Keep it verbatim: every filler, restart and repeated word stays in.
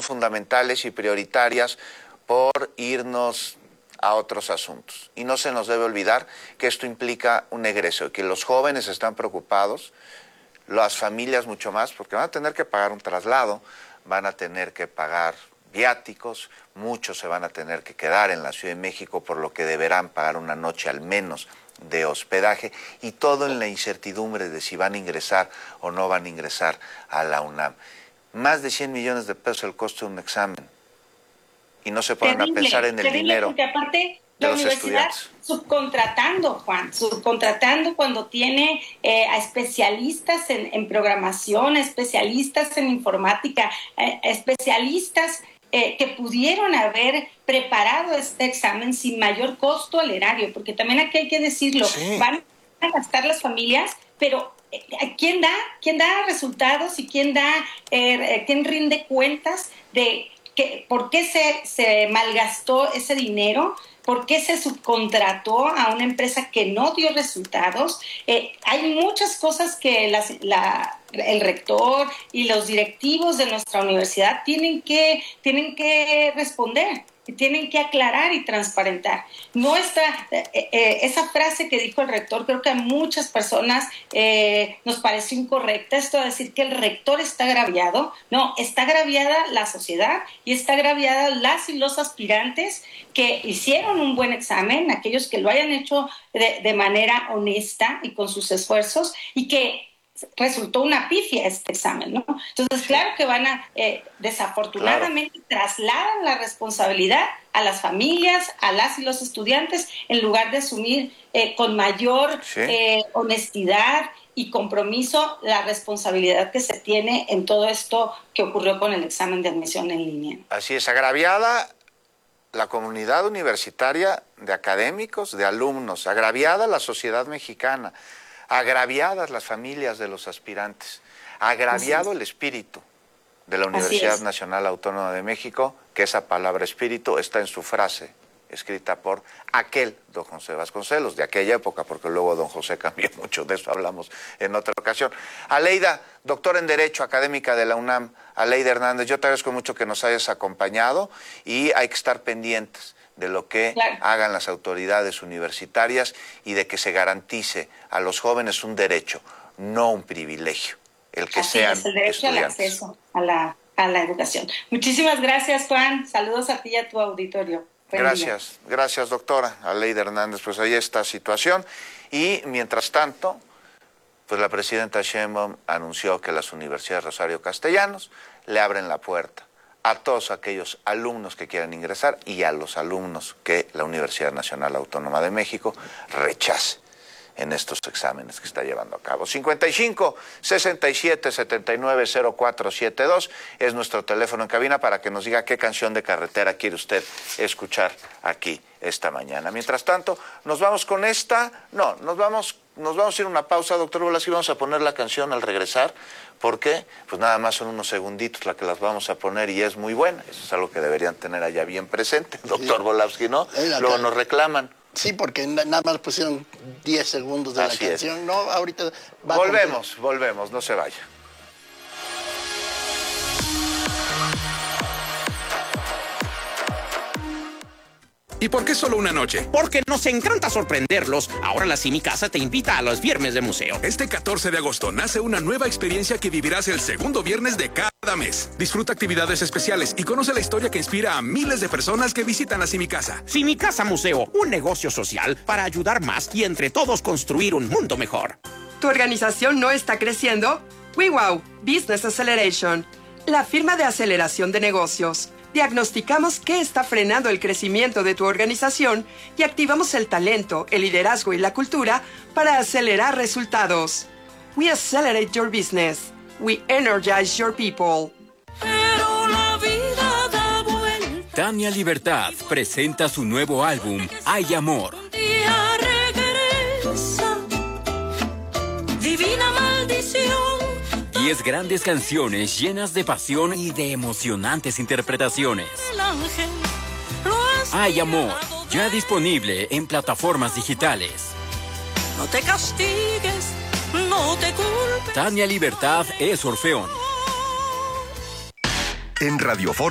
son fundamentales y prioritarias por irnos a otros asuntos. Y no se nos debe olvidar que esto implica un egreso, que los jóvenes están preocupados, las familias mucho más, porque van a tener que pagar un traslado, van a tener que pagar viáticos, muchos se van a tener que quedar en la Ciudad de México, por lo que deberán pagar una noche al menos de hospedaje, y todo en la incertidumbre de si van a ingresar o no van a ingresar a la UNAM. Más de cien millones de pesos el costo de un examen, y no se ponen terrible, a pensar en el terrible, dinero porque aparte de la los universidad estudiantes. Subcontratando, Juan, subcontratando cuando tiene eh, a especialistas en, en programación, especialistas en informática, eh, especialistas eh, que pudieron haber preparado este examen sin mayor costo al erario, porque también aquí hay que decirlo, sí. Van a gastar las familias, pero eh, ¿quién da? ¿Quién da resultados y quién da, eh, quién rinde cuentas de que, por qué se, se malgastó ese dinero? ¿Por qué se subcontrató a una empresa que no dio resultados? Eh, hay muchas cosas que las, la, el rector y los directivos de nuestra universidad tienen que, tienen que responder, tienen que aclarar y transparentar. No está, eh, eh, esa frase que dijo el rector, creo que a muchas personas eh, nos pareció incorrecta, esto de decir que el rector está agraviado. No, está agraviada la sociedad y está agraviada las y los aspirantes que hicieron un buen examen, aquellos que lo hayan hecho de, de manera honesta y con sus esfuerzos, y que resultó una pifia este examen, ¿no? Entonces, claro que van a, eh, desafortunadamente, claro, trasladan la responsabilidad a las familias, a las y los estudiantes, en lugar de asumir eh, con mayor sí. eh, honestidad y compromiso la responsabilidad que se tiene en todo esto que ocurrió con el examen de admisión en línea. Así es, agraviada la comunidad universitaria de académicos, de alumnos, agraviada la sociedad mexicana, agraviadas las familias de los aspirantes, agraviado el espíritu de la Universidad Nacional Autónoma de México, que esa palabra espíritu está en su frase, escrita por aquel don José Vasconcelos, de aquella época, porque luego don José cambió mucho, de eso hablamos en otra ocasión. Aleida, doctora en Derecho, académica de la UNAM, Aleida Hernández, yo te agradezco mucho que nos hayas acompañado, y hay que estar pendientes de lo que claro. hagan las autoridades universitarias y de que se garantice a los jóvenes un derecho, no un privilegio, el que Así sean es, el derecho estudiantes. al acceso a la, a la educación. Muchísimas gracias, Juan. Saludos a ti y a tu auditorio. Buen gracias, día. Gracias, doctora Aleida Hernández. Pues ahí está situación. Y mientras tanto, pues la presidenta Sheinbaum anunció que las universidades Rosario Castellanos le abren la puerta a todos aquellos alumnos que quieran ingresar y a los alumnos que la Universidad Nacional Autónoma de México rechace en estos exámenes que está llevando a cabo. cincuenta y cinco, sesenta y siete, setenta y nueve, cero cuatro siete dos es nuestro teléfono en cabina para que nos diga qué canción de carretera quiere usted escuchar aquí esta mañana. Mientras tanto, nos vamos con esta, no, nos vamos, nos vamos a ir a una pausa, doctor Volavsky, vamos a poner la canción al regresar. ¿Por qué? Pues nada más son unos segunditos la que las vamos a poner y es muy buena. Eso es algo que deberían tener allá bien presente, doctor sí. Volavsky, ¿no? Luego nos reclaman. Sí, porque nada más pusieron diez segundos de Así la canción. Es. No, ahorita va volvemos, a volvemos, no se vaya. ¿Y por qué solo una noche? Porque nos encanta sorprenderlos. Ahora la Simicasa te invita a los viernes de museo. Este catorce de agosto nace una nueva experiencia que vivirás el segundo viernes de cada mes. Disfruta actividades especiales y conoce la historia que inspira a miles de personas que visitan la Simicasa. Simicasa Museo, un negocio social para ayudar más y entre todos construir un mundo mejor. ¿Tu organización no está creciendo? WeWow Business Acceleration, la firma de aceleración de negocios. Diagnosticamos qué está frenando el crecimiento de tu organización y activamos el talento, el liderazgo y la cultura para acelerar resultados. We accelerate your business. We energize your people. Pero la vida da vuelta. Tania Libertad presenta su nuevo álbum, Hay Amor. Un día regresa, divina maldición. Diez grandes canciones llenas de pasión y de emocionantes interpretaciones. Hay Amor, ya disponible en plataformas digitales. No te castigues, no te culpes. Tania Libertad es Orfeón. En Radio Fórmula